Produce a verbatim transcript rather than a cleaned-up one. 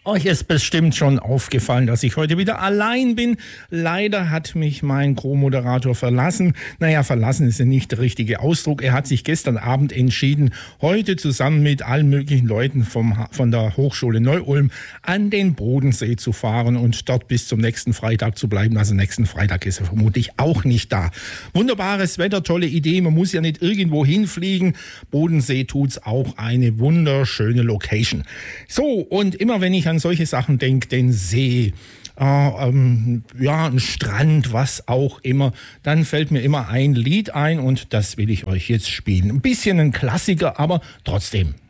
Euch ist bestimmt schon aufgefallen, dass ich heute wieder allein bin. Leider hat mich mein Co-Moderator verlassen. Naja, verlassen ist ja nicht der richtige Ausdruck. Er hat sich gestern Abend entschieden, heute zusammen mit allen möglichen Leuten vom, von der Hochschule Neu-Ulm an den Bodensee zu fahren und dort bis zum nächsten Freitag zu bleiben. Also nächsten Freitag ist er vermutlich auch nicht da. Wunderbares Wetter, tolle Idee. Man muss ja nicht irgendwo hinfliegen. Bodensee tut's auch, eine wunderschöne Location. So, und immer wenn ich an solche Sachen denke, den See, äh, ähm, ja, ein Strand, was auch immer, dann fällt mir immer ein Lied ein und das will ich euch jetzt spielen. Ein bisschen ein Klassiker, aber trotzdem.